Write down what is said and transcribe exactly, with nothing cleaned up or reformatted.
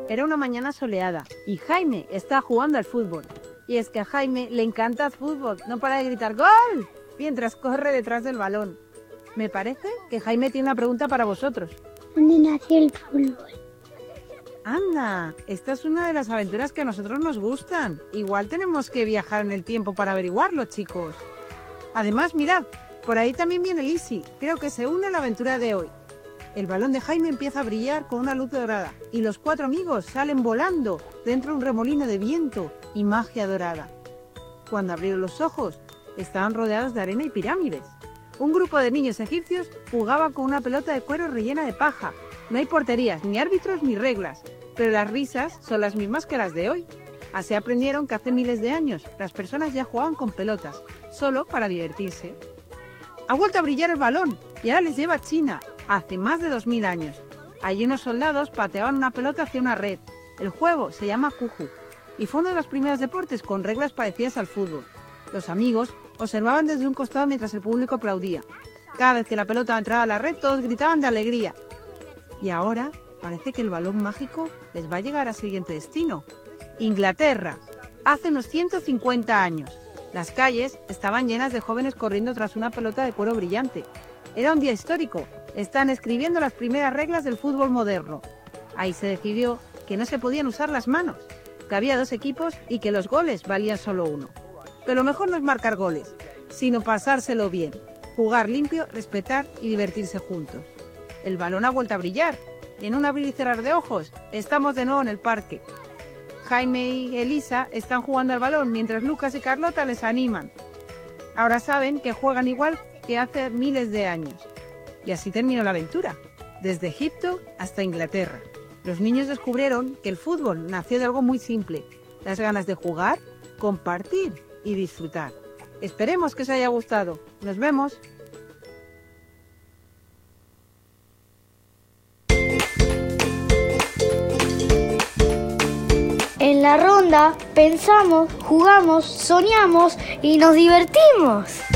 Era una mañana soleada y Jaime está jugando al fútbol. Y es que a Jaime le encanta el fútbol, no para de gritar ¡gol! Mientras corre detrás del balón. Me parece que Jaime tiene una pregunta para vosotros. ¿Dónde nació el fútbol? ¡Anda! Esta es una de las aventuras que a nosotros nos gustan. Igual tenemos que viajar en el tiempo para averiguarlo, chicos. Además, mirad, por ahí también viene Lizzy. Creo que se une a la aventura de hoy. El balón de Jaime empieza a brillar con una luz dorada y los cuatro amigos salen volando dentro de un remolino de viento y magia dorada. Cuando abrieron los ojos, estaban rodeados de arena y pirámides. Un grupo de niños egipcios jugaba con una pelota de cuero rellena de paja. No hay porterías, ni árbitros, ni reglas, pero las risas son las mismas que las de hoy. Así aprendieron que hace miles de años las personas ya jugaban con pelotas, solo para divertirse. Ha vuelto a brillar el balón y ahora les lleva a China, hace más de dos mil años. Allí unos soldados pateaban una pelota hacia una red. El juego se llama Kuju y fue uno de los primeros deportes con reglas parecidas al fútbol. Los amigos observaban desde un costado mientras el público aplaudía. Cada vez que la pelota entraba a la red, todos gritaban de alegría. Y ahora parece que el balón mágico les va a llegar al siguiente destino. Inglaterra, hace unos ciento cincuenta años. Las calles estaban llenas de jóvenes corriendo tras una pelota de cuero brillante. Era un día histórico. Están escribiendo las primeras reglas del fútbol moderno. Ahí se decidió que no se podían usar las manos, que había dos equipos y que los goles valían solo uno. Pero lo mejor no es marcar goles, sino pasárselo bien, jugar limpio, respetar y divertirse juntos. El balón ha vuelto a brillar. En un abrir y cerrar de ojos, estamos de nuevo en el parque. Jaime y Elisa están jugando al balón mientras Lucas y Carlota les animan. Ahora saben que juegan igual que hace miles de años. Y así terminó la aventura, desde Egipto hasta Inglaterra. Los niños descubrieron que el fútbol nació de algo muy simple, las ganas de jugar, compartir y disfrutar. Esperemos que os haya gustado. Nos vemos. En la ronda pensamos, jugamos, soñamos y nos divertimos.